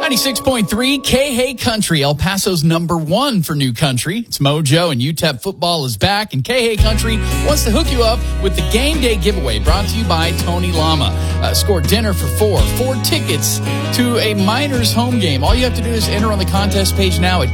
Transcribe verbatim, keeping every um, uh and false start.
ninety-six point three K-Hay Country, El Paso's number one for new country. It's Mojo, and U T E P football is back, and K-Hay Country wants to hook you up with the game day giveaway brought to you by Tony Lama. Uh, score dinner for four, four tickets to a Miners home game. All you have to do is enter on the contest page now at